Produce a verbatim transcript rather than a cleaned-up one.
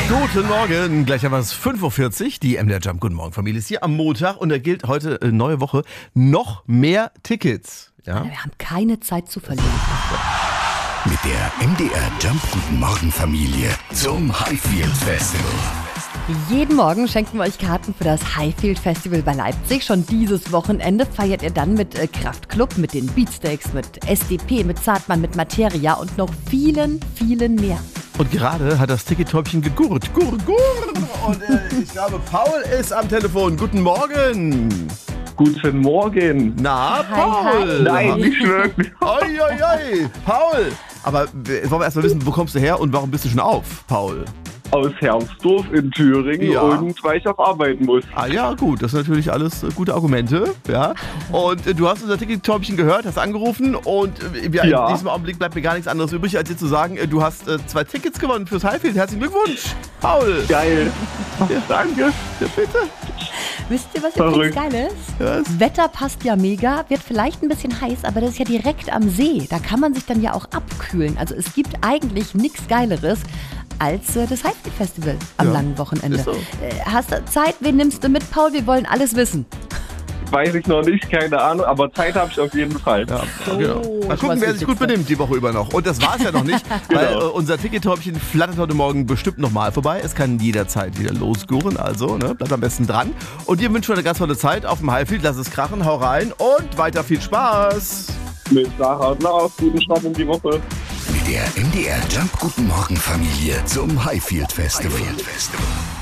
Guten Morgen, gleich haben wir es fünf Uhr vierzig, die M D R Jump Guten Morgen Familie ist hier am Montag und da gilt heute äh, neue Woche noch mehr Tickets. Ja? Wir haben keine Zeit zu verlieren. Mit der M D R Jump Guten Morgen Familie zum Highfield Festival. Jeden Morgen schenken wir euch Karten für das Highfield Festival bei Leipzig. Schon dieses Wochenende feiert ihr dann mit äh, Kraftklub, mit den Beatsteaks, mit S D P, mit Zartmann, mit Materia und noch vielen, vielen mehr. Und gerade hat das Tickettäubchen gegurrt. Gurr, gurr. Und äh, ich glaube, Paul ist am Telefon. Guten Morgen. Guten Morgen. Na, Hi, Paul. hi. Nein, nicht wirklich. Oi, oi, oi. Paul. Aber jetzt wollen wir erst mal wissen, wo kommst du her und warum bist du schon auf, Paul? Aus Hermsdorf in Thüringen Ja. und weil ich auch arbeiten muss. Ah ja, gut, das sind natürlich alles äh, gute Argumente, ja. Und äh, du hast unser Tickettäubchen gehört, hast angerufen und äh, wir, Ja. in diesem Augenblick bleibt mir gar nichts anderes übrig, als dir zu sagen, äh, du hast äh, zwei Tickets gewonnen fürs Highfield. Herzlichen Glückwunsch, Paul. Geil. Ja. Danke. Ja, bitte. Wisst ihr, was Verrückt. übrigens geil ist? Was? Wetter passt ja mega, wird vielleicht ein bisschen heiß, aber das ist ja direkt am See. Da kann man sich dann ja auch abkühlen. Also es gibt eigentlich nichts Geileres als äh, das Highfield Festival am Ja, langen Wochenende. ist so. Äh, hast du Zeit? Wen nimmst du mit, Paul? Wir wollen alles wissen. Weiß ich noch nicht, keine Ahnung, aber Zeit habe ich auf jeden Fall. Ja, Oh, genau. Mal schon gucken, was wer sich gut Wichtigste. benimmt die Woche über noch. Und das war es ja noch nicht, weil Genau. äh, unser Tickettäubchen flattert heute Morgen bestimmt nochmal vorbei. Es kann jederzeit wieder losgurren, also ne, bleibt am besten dran. Und dir wünschen wir eine ganz tolle Zeit auf dem Highfield. Lass es krachen, hau rein und weiter viel Spaß. Mit Sarah und Lars, guten Start in die Woche. Mit der M D R Jump Guten Morgen Familie zum Highfield Festival. Highfield Festival.